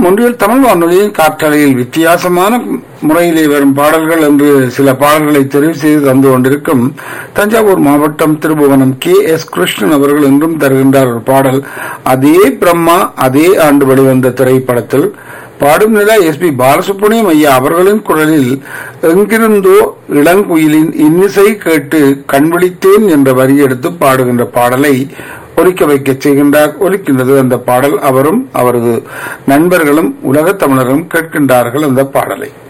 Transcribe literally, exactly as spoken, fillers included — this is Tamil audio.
ஒன்றில் தமிழ் வானொலியின் காற்றலையில் வித்தியாசமான முறையிலே வரும் பாடல்கள் என்று சில பாடல்களை தெரிவு செய்து தந்து கொண்டிருக்கும் தஞ்சாவூர் மாவட்டம் திருபுவனம் கே எஸ் கிருஷ்ணன் அவர்கள் என்றும் தருகின்றார் ஒரு பாடல். அதே பிரம்மா அதே ஆண்டு வெளிவந்த திரைப்படத்தில் பாடும் நிலா எஸ் பி பாலசுப்ரமணியம் ஐயா அவர்களின் குரலில் எங்கிருந்தோ இளங்குயிலின் இன்னிசை கேட்டு கண்விழித்தேன் என்ற வரி எடுத்து பாடுகின்ற பாடலை ஒலிக்க வைக்க செய்கின்றார். ஒலிக்கின்றது அந்த பாடல். அவரும் அவரது நண்பர்களும் உலகத் தமிழரும் கேட்கின்றார்கள் அந்த பாடலை.